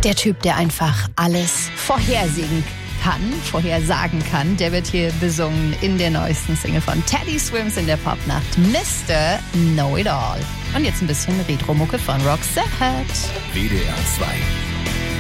Der Typ, der einfach alles vorhersagen kann, der wird hier besungen in der neuesten Single von Teddy Swims in der Popnacht, Mr. Know It All. Und jetzt ein bisschen Retro-Mucke von Roxette. WDR 2